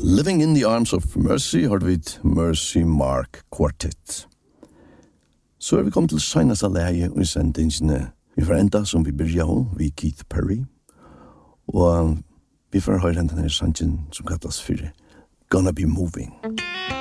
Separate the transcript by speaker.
Speaker 1: Living in the Arms of Mercy har vi Mercy Mark Quartet. Så vi kommet til senest av leie og sendingene. Vi får enda som vi begynner av, vi Keith Perry. Og vi får høre denne sangen som kalles for Gonna Be Moving.